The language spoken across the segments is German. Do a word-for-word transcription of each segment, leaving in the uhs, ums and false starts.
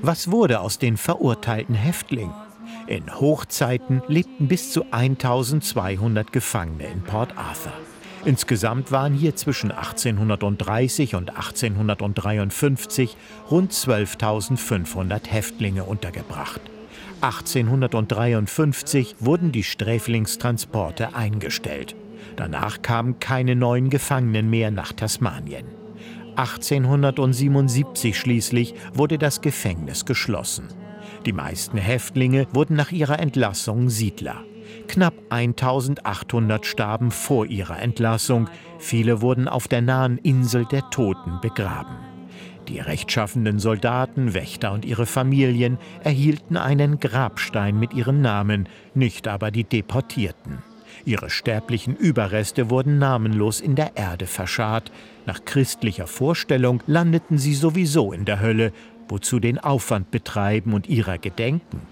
Was wurde aus den verurteilten Häftlingen? In Hochzeiten lebten bis zu eintausendzweihundert Gefangene in Port Arthur. Insgesamt waren hier zwischen achtzehnhundertdreißig und achtzehnhundertdreiundfünfzig rund zwölftausendfünfhundert Häftlinge untergebracht. achtzehnhundertdreiundfünfzig wurden die Sträflingstransporte eingestellt. Danach kamen keine neuen Gefangenen mehr nach Tasmanien. achtzehnhundertsiebenundsiebzig schließlich wurde das Gefängnis geschlossen. Die meisten Häftlinge wurden nach ihrer Entlassung Siedler. Knapp eintausendachthundert starben vor ihrer Entlassung. Viele wurden auf der nahen Insel der Toten begraben. Die rechtschaffenden Soldaten, Wächter und ihre Familien erhielten einen Grabstein mit ihren Namen, nicht aber die Deportierten. Ihre sterblichen Überreste wurden namenlos in der Erde verscharrt. Nach christlicher Vorstellung landeten sie sowieso in der Hölle. Wozu den Aufwand betreiben und ihrer gedenken?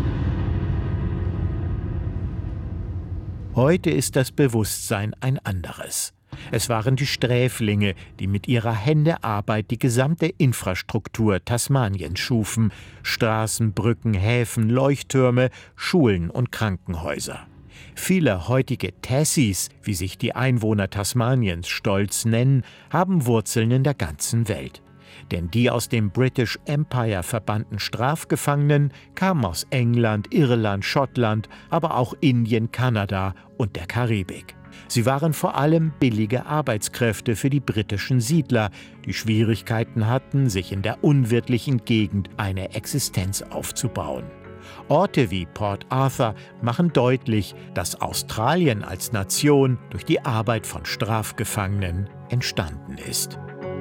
Heute ist das Bewusstsein ein anderes. Es waren die Sträflinge, die mit ihrer Händearbeit die gesamte Infrastruktur Tasmaniens schufen: Straßen, Brücken, Häfen, Leuchttürme, Schulen und Krankenhäuser. Viele heutige Tassies, wie sich die Einwohner Tasmaniens stolz nennen, haben Wurzeln in der ganzen Welt. Denn die aus dem British Empire verbannten Strafgefangenen kamen aus England, Irland, Schottland, aber auch Indien, Kanada und der Karibik. Sie waren vor allem billige Arbeitskräfte für die britischen Siedler, die Schwierigkeiten hatten, sich in der unwirtlichen Gegend eine Existenz aufzubauen. Orte wie Port Arthur machen deutlich, dass Australien als Nation durch die Arbeit von Strafgefangenen entstanden ist.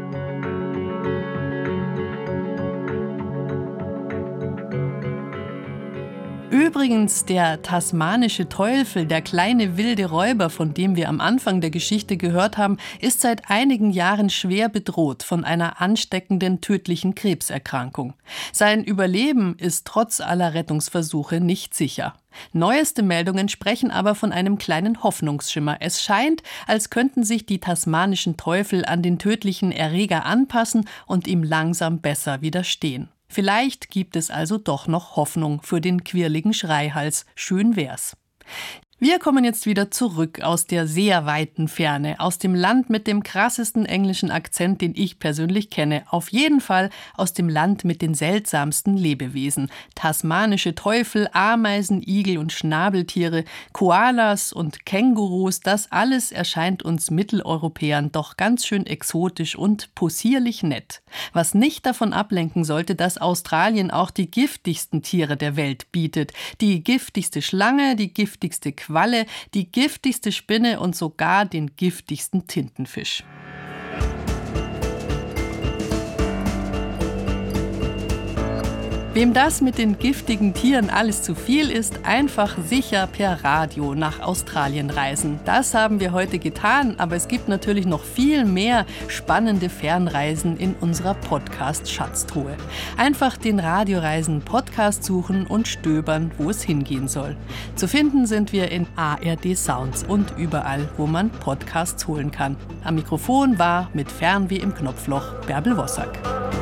Übrigens, der tasmanische Teufel, der kleine wilde Räuber, von dem wir am Anfang der Geschichte gehört haben, ist seit einigen Jahren schwer bedroht von einer ansteckenden, tödlichen Krebserkrankung. Sein Überleben ist trotz aller Rettungsversuche nicht sicher. Neueste Meldungen sprechen aber von einem kleinen Hoffnungsschimmer. Es scheint, als könnten sich die tasmanischen Teufel an den tödlichen Erreger anpassen und ihm langsam besser widerstehen. Vielleicht gibt es also doch noch Hoffnung für den quirligen Schreihals. Schön wär's. Wir kommen jetzt wieder zurück aus der sehr weiten Ferne, aus dem Land mit dem krassesten englischen Akzent, den ich persönlich kenne. Auf jeden Fall aus dem Land mit den seltsamsten Lebewesen. Tasmanische Teufel, Ameisen, Igel und Schnabeltiere, Koalas und Kängurus, das alles erscheint uns Mitteleuropäern doch ganz schön exotisch und possierlich nett. Was nicht davon ablenken sollte, dass Australien auch die giftigsten Tiere der Welt bietet. Die giftigste Schlange, die giftigste Qualle, die giftigste Spinne und sogar den giftigsten Tintenfisch. Wem das mit den giftigen Tieren alles zu viel ist, einfach sicher per Radio nach Australien reisen. Das haben wir heute getan, aber es gibt natürlich noch viel mehr spannende Fernreisen in unserer Podcast-Schatztruhe. Einfach den Radioreisen-Podcast suchen und stöbern, wo es hingehen soll. Zu finden sind wir in A R D Sounds und überall, wo man Podcasts holen kann. Am Mikrofon war mit Fernweh im Knopfloch Bärbel Wossack.